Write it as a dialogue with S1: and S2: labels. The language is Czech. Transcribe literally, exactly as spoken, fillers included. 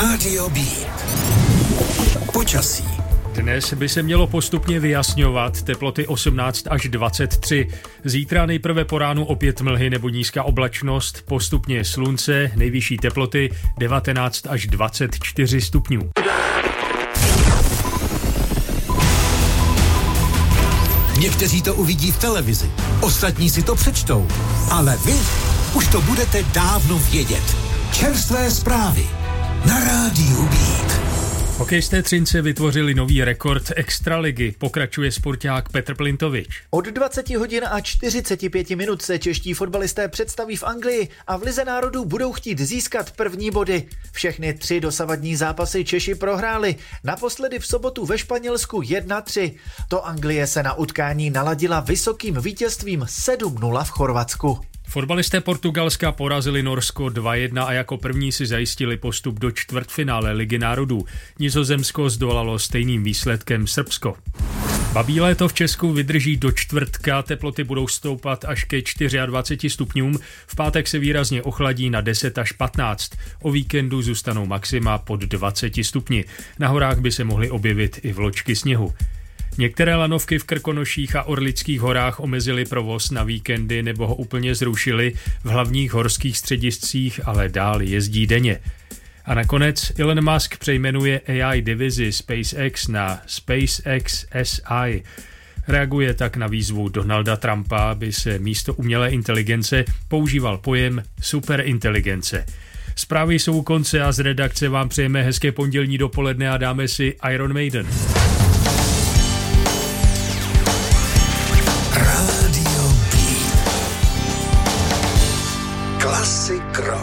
S1: Rádio B. Počasí.
S2: Dnes by se mělo postupně vyjasňovat, teploty osmnáct až dvacet tři. Zítra nejprve po ránu opět mlhy nebo nízká oblačnost, postupně slunce, nejvyšší teploty devatenáct až dvacet čtyři stupňů.
S1: Někteří to uvidí v televizi, ostatní si to přečtou, ale vy už to budete dávno vědět. Čerstvé zprávy na Rádiu Beat.
S2: Hokejisté Třince vytvořili nový rekord extraligy, pokračuje sporták Petr Plintovič.
S3: Od dvacet hodin a čtyřicet pět minut se čeští fotbalisté představí v Anglii a v Lize národů budou chtít získat první body. Všechny tři dosavadní zápasy Češi prohráli, naposledy v sobotu ve Španělsku jedna tři. To Anglie se na utkání naladila vysokým vítězstvím sedm nula v Chorvatsku.
S2: Fotbalisté Portugalska porazili Norsko dva jedna a jako první si zajistili postup do čtvrtfinále Ligy národů. Nizozemsko zdolalo stejným výsledkem Srbsko. Babí léto v Česku vydrží do čtvrtka, teploty budou stoupat až ke dvaceti čtyřem stupňům, v pátek se výrazně ochladí na deset až patnáct, o víkendu zůstanou maxima pod dvaceti stupni. Na horách by se mohly objevit i vločky sněhu. Některé lanovky v Krkonoších a Orlických horách omezily provoz na víkendy nebo ho úplně zrušily, v hlavních horských střediscích ale dál jezdí denně. A nakonec Elon Musk přejmenuje A I divizi SpaceX na SpaceX S I. Reaguje tak na výzvu Donalda Trumpa, aby se místo umělé inteligence používal pojem superinteligence. Zprávy jsou u konce a z redakce vám přejeme hezké pondělní dopoledne a dáme si Iron Maiden.